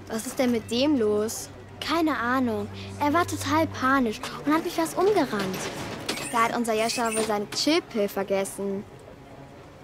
Was ist denn mit dem los? Keine Ahnung. Er war total panisch und hat mich fast umgerannt. Da hat unser Joscha wohl seine Chillpill vergessen.